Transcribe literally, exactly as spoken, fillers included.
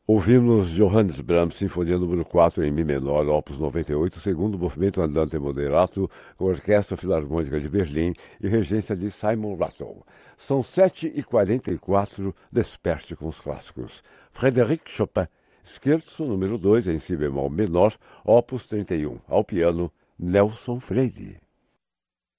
Ouvimos Johannes Brahms, Sinfonia número quatro em Mi menor, opus noventa e oito, segundo movimento andante moderato, com a Orquestra Filarmônica de Berlim e regência de Simon Rattle. São sete e quarenta e quatro, desperte com os clássicos. Frédéric Chopin, Scherzo número dois em Si bemol menor, opus trinta e um, ao piano, Nelson Freire.